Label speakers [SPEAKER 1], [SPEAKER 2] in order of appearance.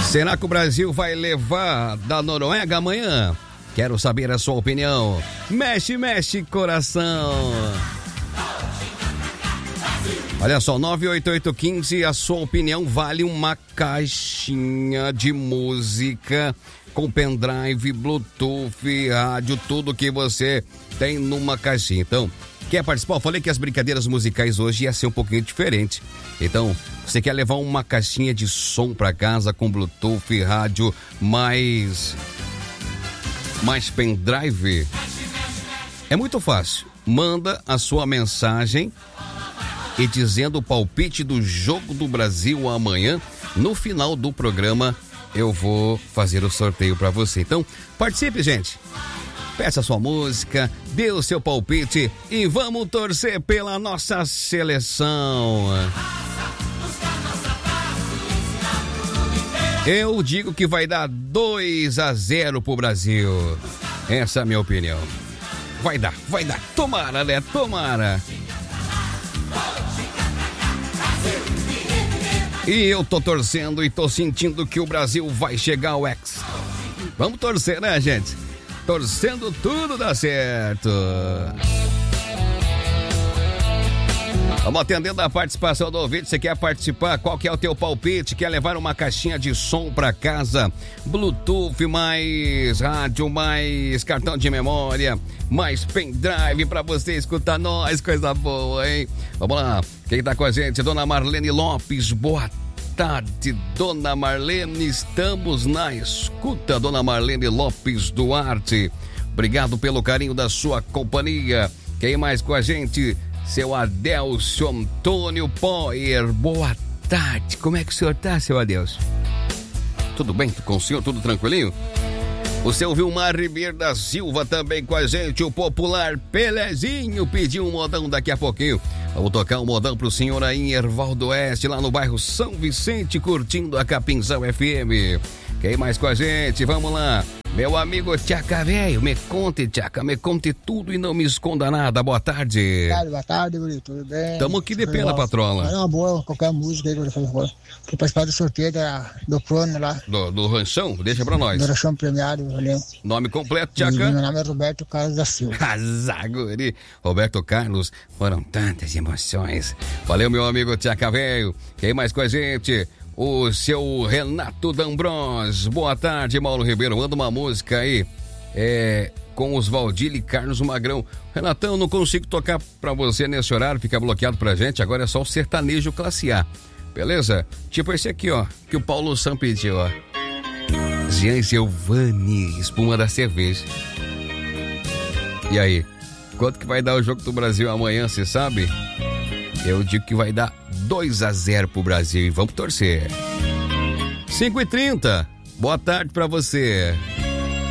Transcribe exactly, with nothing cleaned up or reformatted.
[SPEAKER 1] Será que o Brasil vai levar da Noruega amanhã? Quero saber a sua opinião. Mexe, mexe, coração. Olha só, nove oito oito um cinco, a sua opinião vale uma caixinha de música com pendrive, Bluetooth, rádio, tudo que você tem numa caixinha. Então, quer participar? Eu falei que as brincadeiras musicais hoje ia ser um pouquinho diferente. Então, você quer levar uma caixinha de som para casa com Bluetooth, rádio, mais, mais pendrive? É muito fácil. Manda a sua mensagem e dizendo o palpite do jogo do Brasil amanhã. No final do programa, eu vou fazer o sorteio para você. Então, participe, gente. Peça sua música, dê o seu palpite e vamos torcer pela nossa seleção. Eu digo que vai dar dois a zero pro Brasil. Essa é a minha opinião. Vai dar, vai dar. Tomara, né? Tomara. E eu tô torcendo e tô sentindo que o Brasil vai chegar ao Hexa. Vamos torcer, né, gente? Torcendo tudo dá certo. Vamos atendendo a participação do ouvinte. Você quer participar? Qual que é o teu palpite? Quer levar uma caixinha de som pra casa? Bluetooth, mais rádio, mais cartão de memória, mais pendrive pra você escutar nós. Coisa boa, hein? Vamos lá. Quem tá com a gente? Dona Marlene Lopes. Boa tarde, Dona Marlene. Estamos na escuta, Dona Marlene Lopes Duarte. Obrigado pelo carinho da sua companhia. Quem mais com a gente? Seu Adelcio Antônio Poyer. Boa tarde. Como é que o senhor tá, seu Adelcio? Tudo bem com o senhor? Tudo tranquilinho? O seu Vilmar Ribeiro da Silva também com a gente. O popular Pelezinho pediu um modão daqui a pouquinho. Vamos tocar um modão pro senhor aí em Ervaldo Oeste, lá no bairro São Vicente, curtindo a Capinzão F M. Quem mais com a gente? Vamos lá. Meu amigo Tchaca Velho, me conte, Tchaca, me conte tudo e não me esconda nada. Boa tarde.
[SPEAKER 2] Boa tarde, boa tarde, Guri, tudo bem?
[SPEAKER 1] Tamo aqui de pé na patrola.
[SPEAKER 2] É uma boa, qualquer música aí, Guri, por favor. Quer participar do sorteio da, do Prono lá.
[SPEAKER 1] Do, do ranchão? Deixa pra nós.
[SPEAKER 2] Do ranchão premiado, valeu.
[SPEAKER 1] Nome completo, Tchaca?
[SPEAKER 2] Meu nome é Roberto Carlos da Silva.
[SPEAKER 1] Azaguri. Roberto Carlos, foram tantas emoções. Valeu, meu amigo Tchaca Velho. Quem mais com a gente? O seu Renato D'Ambros. Boa tarde, Mauro Ribeiro. Manda uma música aí é, com os Valdir e Carlos Magrão. Renatão, não consigo tocar pra você nesse horário, fica bloqueado pra gente. Agora é só o sertanejo classe A. Beleza? Tipo esse aqui, ó, que o Paulo Sam pediu, ó. Jean Giovanni, espuma da cerveja. E aí? Quanto que vai dar o jogo do Brasil amanhã, você sabe? Eu digo que vai dar dois a zero pro Brasil e vamos torcer. cinco e trinta. Boa tarde pra você.